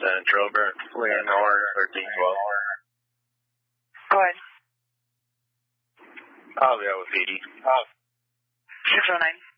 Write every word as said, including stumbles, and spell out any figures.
uh, Drover, Fleeing North, thirteen twelve. Go ahead. I'll go with Edie. six oh nine.